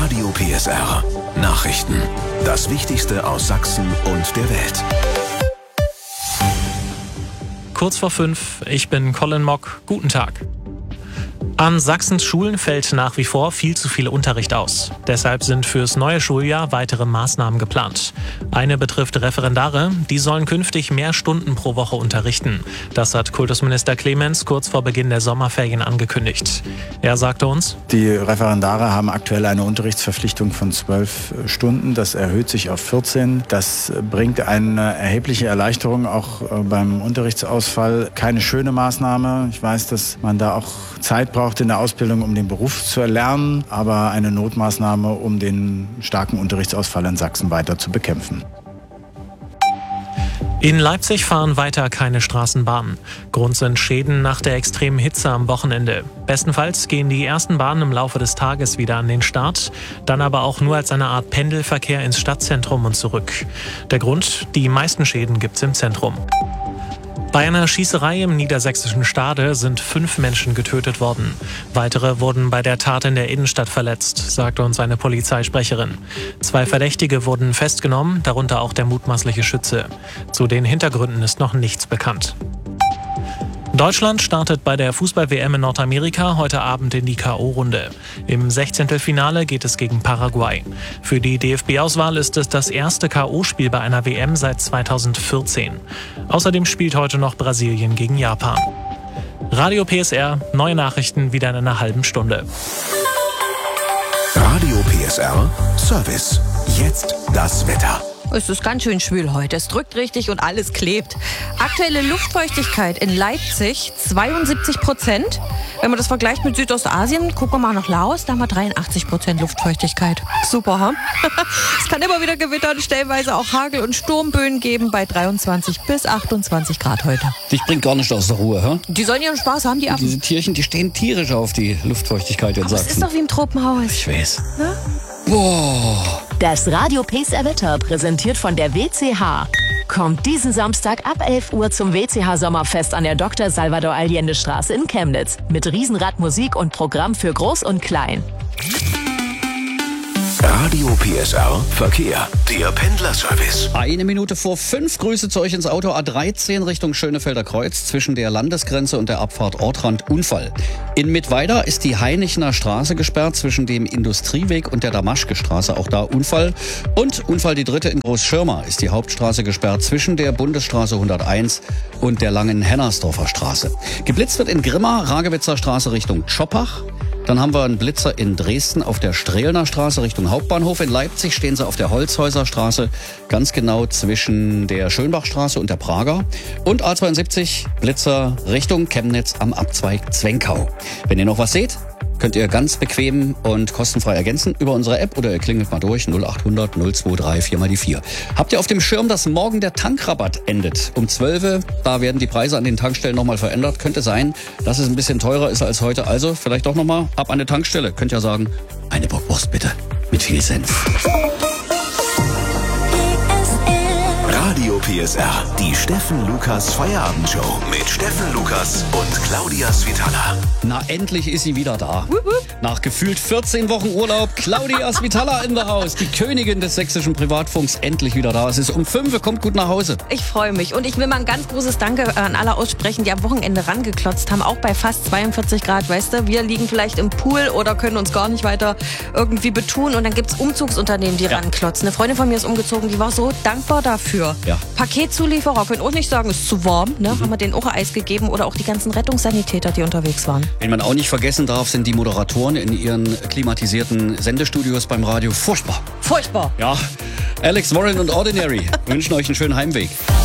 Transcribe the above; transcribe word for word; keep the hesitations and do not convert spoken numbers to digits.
Radio P S R. Nachrichten. Das Wichtigste aus Sachsen und der Welt. Kurz vor fünf, ich bin Colin Mock. Guten Tag. An Sachsens Schulen fällt nach wie vor viel zu viel Unterricht aus. Deshalb sind fürs neue Schuljahr weitere Maßnahmen geplant. Eine betrifft Referendare, die sollen künftig mehr Stunden pro Woche unterrichten. Das hat Kultusminister Clemens kurz vor Beginn der Sommerferien angekündigt. Er sagte uns: Die Referendare haben aktuell eine Unterrichtsverpflichtung von zwölf Stunden. Das erhöht sich auf vierzehn. Das bringt eine erhebliche Erleichterung auch beim Unterrichtsausfall. Keine schöne Maßnahme. Ich weiß, dass man da auch Zeit braucht in der Ausbildung, um den Beruf zu erlernen, aber eine Notmaßnahme, um den starken Unterrichtsausfall in Sachsen weiter zu bekämpfen. In Leipzig fahren weiter keine Straßenbahnen. Grund sind Schäden nach der extremen Hitze am Wochenende. Bestenfalls gehen die ersten Bahnen im Laufe des Tages wieder an den Start, dann aber auch nur als eine Art Pendelverkehr ins Stadtzentrum und zurück. Der Grund: die meisten Schäden gibt's im Zentrum. Bei einer Schießerei im niedersächsischen Stade sind fünf Menschen getötet worden. Weitere wurden bei der Tat in der Innenstadt verletzt, sagte uns eine Polizeisprecherin. Zwei Verdächtige wurden festgenommen, darunter auch der mutmaßliche Schütze. Zu den Hintergründen ist noch nichts bekannt. Deutschland startet bei der Fußball-W M in Nordamerika heute Abend in die K O-Runde. Im Sechzehntelfinale geht es gegen Paraguay. Für die D F B-Auswahl ist es das erste K O-Spiel bei einer W M seit zweitausendvierzehn. Außerdem spielt heute noch Brasilien gegen Japan. Radio P S R, neue Nachrichten wieder in einer halben Stunde. Radio P S R Service. Jetzt das Wetter. Es ist ganz schön schwül heute. Es drückt richtig und alles klebt. Aktuelle Luftfeuchtigkeit in Leipzig zweiundsiebzig Prozent. Wenn man das vergleicht mit Südostasien, gucken wir mal nach Laos, da haben wir dreiundachtzig Prozent Luftfeuchtigkeit. Super, ha? Es kann immer wieder gewittern, stellenweise auch Hagel- und Sturmböen geben bei dreiundzwanzig bis achtundzwanzig Grad heute. Dich bringt gar nicht aus der Ruhe, hä? Die sollen ihren Spaß haben, die Affen. Diese Tierchen, die stehen tierisch auf die Luftfeuchtigkeit in Aber Sachsen. es ist doch wie im Tropenhaus. Ich weiß. Ne? Boah. Das Radio P S R Wetter, präsentiert von der W C H. Kommt diesen Samstag ab elf Uhr zum W C H Sommerfest an der Doktor Salvador Allende Straße in Chemnitz. Mit Riesenradmusik und Programm für Groß und Klein. Radio P S R Verkehr. Der Pendlerservice. Eine Minute vor fünf. Grüße zu euch ins Auto. A dreizehn Richtung Schönefelder Kreuz. Zwischen der Landesgrenze und der Abfahrt Ortrand Unfall. In Mittweida ist die Hainichener Straße gesperrt. Zwischen dem Industrieweg und der Damaschke-Straße. Auch da Unfall. Und Unfall die dritte in Großschirma ist die Hauptstraße gesperrt. Zwischen der Bundesstraße hunderteins und der langen Hennersdorfer Straße. Geblitzt wird in Grimma, Ragewitzer Straße Richtung Tschoppach. Dann haben wir einen Blitzer in Dresden auf der Strehlner Straße Richtung Hauptbahnhof. In Leipzig stehen sie auf der Holzhäuser Straße, ganz genau zwischen der Schönbachstraße und der Prager. Und A zweiundsiebzig Blitzer Richtung Chemnitz am Abzweig Zwenkau. Wenn ihr noch was seht, könnt ihr ganz bequem und kostenfrei ergänzen über unsere App oder ihr klingelt mal durch null achthundert null zweiundzwanzig vier mal die vier. Habt ihr auf dem Schirm, dass morgen der Tankrabatt endet? Um zwölf Uhr, da werden die Preise an den Tankstellen nochmal verändert. Könnte sein, dass es ein bisschen teurer ist als heute. Also vielleicht doch nochmal ab an die Tankstelle. Könnt ja sagen, eine Bockwurst bitte mit viel Senf. Radio P S R. Die Steffen Lukas Feierabendshow mit Steffen Lukas und Claudia Svitala. Na, endlich ist sie wieder da. Nach gefühlt vierzehn Wochen Urlaub, Claudia Svitala in der Haus. Die Königin des sächsischen Privatfunks, endlich wieder da. Es ist um fünf, kommt gut nach Hause. Ich freue mich und ich will mal ein ganz großes Danke an alle aussprechen, die am Wochenende rangeklotzt haben, auch bei fast zweiundvierzig Grad, weißt du. Wir liegen vielleicht im Pool oder können uns gar nicht weiter irgendwie betun und dann gibt's Umzugsunternehmen, die ja. ranklotzen. Eine Freundin von mir ist umgezogen, die war so dankbar dafür. Ja. Paketzulieferer können auch nicht sagen, es ist zu warm, ne? Mhm. Haben wir denen auch Eis gegeben oder auch die ganzen Rettungssanitäter, die unterwegs waren. Wen man auch nicht vergessen darf, sind die Moderatoren in ihren klimatisierten Sendestudios beim Radio. Furchtbar. Furchtbar. Ja, Alex Warren und Ordinary wünschen euch einen schönen Heimweg.